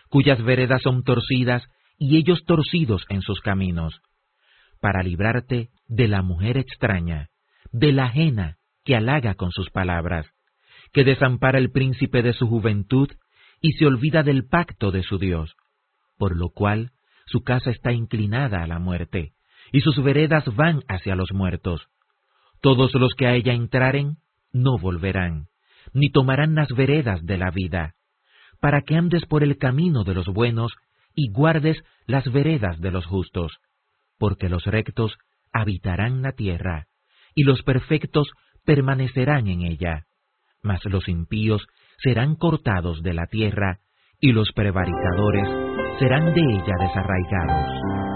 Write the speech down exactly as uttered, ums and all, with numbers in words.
cuyas veredas son torcidas, y ellos torcidos en sus caminos, para librarte de la mujer extraña, de la ajena que halaga con sus palabras, que desampara el príncipe de su juventud y se olvida del pacto de su Dios, por lo cual su casa está inclinada a la muerte, y sus veredas van hacia los muertos. Todos los que a ella entraren no volverán, ni tomarán las veredas de la vida, para que andes por el camino de los buenos y guardes las veredas de los justos, porque los rectos habitarán la tierra, y los perfectos permanecerán en ella, mas los impíos serán cortados de la tierra, y los prevaricadores serán de ella desarraigados.